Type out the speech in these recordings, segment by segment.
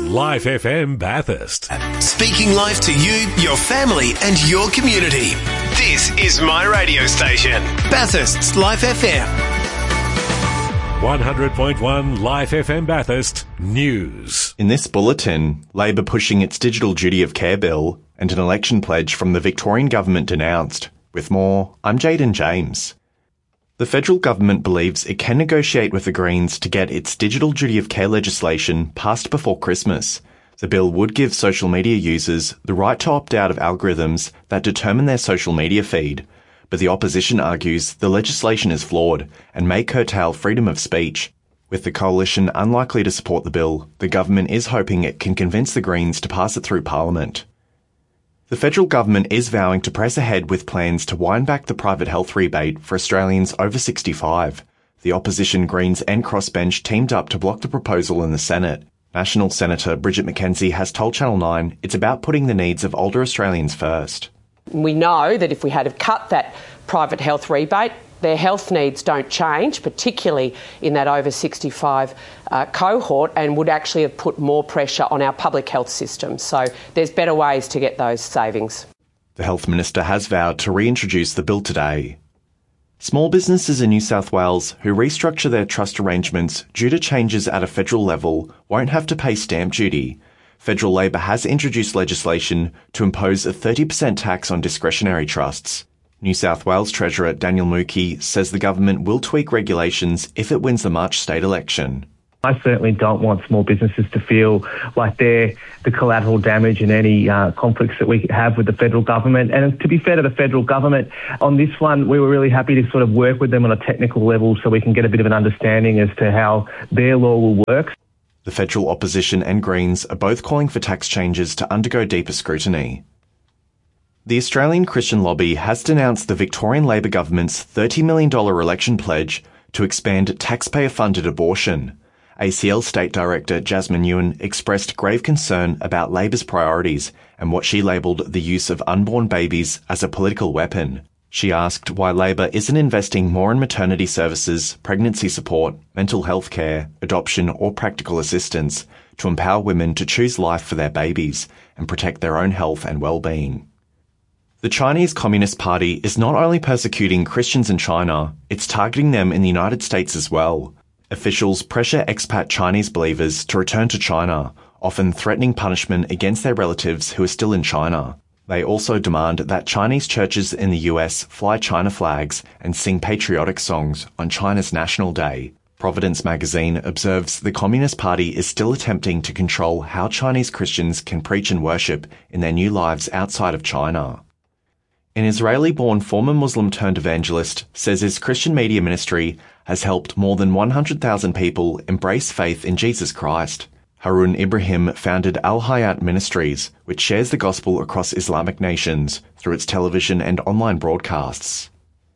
Life FM Bathurst. Speaking life to you, your family and your community. This is my radio station, Bathurst's Life FM. 100.1 Life FM Bathurst News. In this bulletin, Labor pushing its digital duty of care bill and an election pledge from the Victorian government denounced. With more, I'm Jaden James. The federal government believes it can negotiate with the Greens to get its digital duty of care legislation passed before Christmas. The bill would give social media users the right to opt out of algorithms that determine their social media feed. But the opposition argues the legislation is flawed and may curtail freedom of speech. With the coalition unlikely to support the bill, the government is hoping it can convince the Greens to pass it through Parliament. The federal government is vowing to press ahead with plans to wind back the private health rebate for Australians over 65. The opposition Greens and Crossbench teamed up to block the proposal in the Senate. National Senator Bridget McKenzie has told Channel 9 it's about putting the needs of older Australians first. We know that if we had cut that private health rebate, their health needs don't change, particularly in that over 65 cohort, and would actually have put more pressure on our public health system. So there's better ways to get those savings. The Health Minister has vowed to reintroduce the bill today. Small businesses in New South Wales who restructure their trust arrangements due to changes at a federal level won't have to pay stamp duty. Federal Labor has introduced legislation to impose a 30% tax on discretionary trusts. New South Wales Treasurer Daniel Mookie says the government will tweak regulations if it wins the March state election. I certainly don't want small businesses to feel like they're the collateral damage in any conflicts that we have with the federal government. And to be fair to the federal government, on this one, we were really happy to sort of work with them on a technical level so we can get a bit of an understanding as to how their law will work. The federal opposition and Greens are both calling for tax changes to undergo deeper scrutiny. The Australian Christian Lobby has denounced the Victorian Labor government's $30 million election pledge to expand taxpayer-funded abortion. ACL State Director Jasmine Ewan expressed grave concern about Labor's priorities and what she labelled the use of unborn babies as a political weapon. She asked why Labor isn't investing more in maternity services, pregnancy support, mental health care, adoption or practical assistance to empower women to choose life for their babies and protect their own health and well-being. The Chinese Communist Party is not only persecuting Christians in China, it's targeting them in the United States as well. Officials pressure expat Chinese believers to return to China, often threatening punishment against their relatives who are still in China. They also demand that Chinese churches in the US fly China flags and sing patriotic songs on China's National Day. Providence magazine observes the Communist Party is still attempting to control how Chinese Christians can preach and worship in their new lives outside of China. An Israeli-born former Muslim-turned-evangelist says his Christian media ministry has helped more than 100,000 people embrace faith in Jesus Christ. Harun Ibrahim founded Al Hayat Ministries, which shares the gospel across Islamic nations through its television and online broadcasts.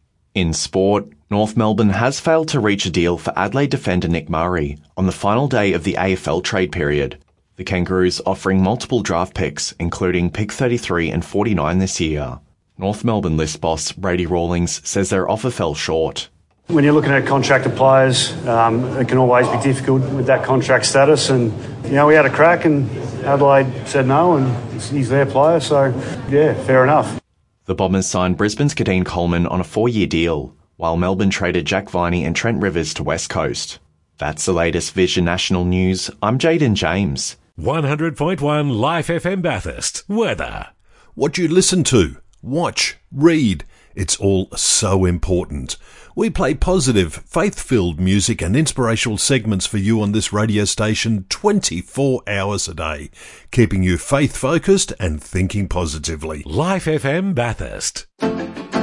In sport, North Melbourne has failed to reach a deal for Adelaide defender Nick Murray on the final day of the AFL trade period. The Kangaroos offering multiple draft picks, including pick 33 and 49 this year. North Melbourne list boss Brady Rawlings says their offer fell short. When you're looking at contracted players, it can always be difficult with that contract status. And, we had a crack and Adelaide said no and he's their player. So, yeah, fair enough. The Bombers signed Brisbane's Kadeen Coleman on a 4-year deal, while Melbourne traded Jack Viney and Trent Rivers to West Coast. That's the latest Vision National News. I'm Jaden James. 100.1 Life FM Bathurst. Weather. What you listen to, watch, read. It's all so important. We play positive, faith-filled music and inspirational segments for you on this radio station 24 hours a day, keeping you faith-focused and thinking positively. Life FM Bathurst.